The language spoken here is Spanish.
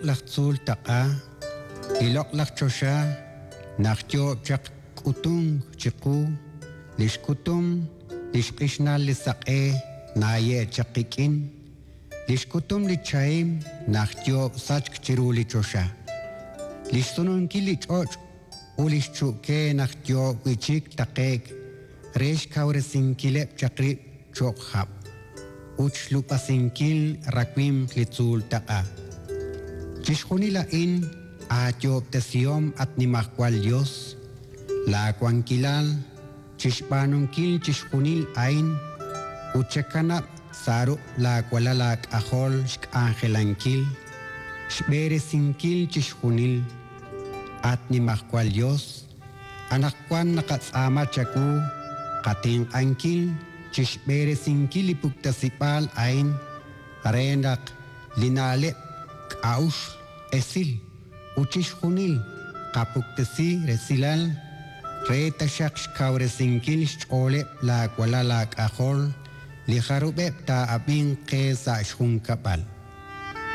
lachzul taqa, ilok lachchosha, nachtyo chak kutung chiku, lishkutum, lishkishnal lisaqe, naye chakikin, lishkutum lichaim, nachtyo sachk chiru lichosha. Lishtunun kilichoch, ulishchuke nachtyo wichik takek, resh kauresinkilep chakri chokhap. Uchlupasinkil rakwim klitzul taqa. Chishkunila in atyo tesiom at nimakwal Dios. La kwankilal chishpanunkil chishkunil ain. Uchekanap saru la kwalalak ahol shk angelankil. Shberesinkil chishkunil at nimakwal Dios. Anakwan nakatsama chaku kating angkil. Chishbere sinkili puktasipal ain rendak linale kaush esil uchishkunil kapuktasi resilal reta shaksh kaure sinkil shole la kwalala kahol li kharube ta abin ke sa shun kapal.